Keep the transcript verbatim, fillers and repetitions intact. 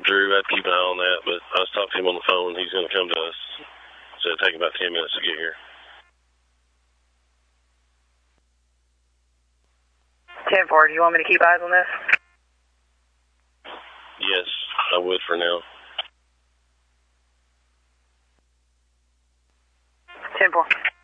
Drew, I'd keep an eye on that, but I was talking to him on the phone. He's going to come to us. So it'll take about ten minutes to get here. ten four, do you want me to keep eyes on this? Yes, I would for now. ten four.